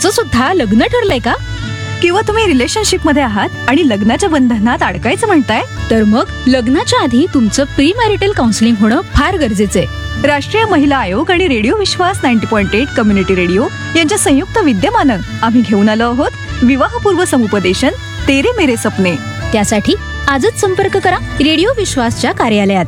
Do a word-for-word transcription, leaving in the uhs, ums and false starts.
तुमचं सुद्धा लग्न ठरलंय का? किंवा तुम्ही रिलेशनशिप मध्ये आहात आणि लग्नाच्या बंधनात अडकायचं म्हणताय? तर मग लग्नाच्या आधी तुमचं प्री मॅरिटल काउन्सिलिंग होणं फार गरजेचं आहे. राष्ट्रीय महिला आयोग आणि रेडिओ विश्वास ninety point eight community radio यांच्या संयुक्त विद्यमानं आम्ही घेऊन आलो आहोत विवाहपूर्व समुपदेशन तेरे मेरे सपने. त्यासाठी आजच संपर्क करा रेडिओ विश्वासच्या कार्यालयात.